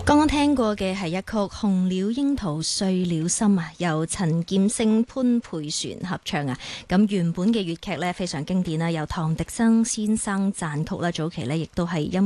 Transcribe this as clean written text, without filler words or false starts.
剛剛聽過嘅係一曲《紅了櫻桃碎了心》啊，由陳劍聲、潘佩璇合唱啊。咁原本嘅粵劇呢，非常經典啦，由唐滌生先生撰曲啦，早期呢亦都係音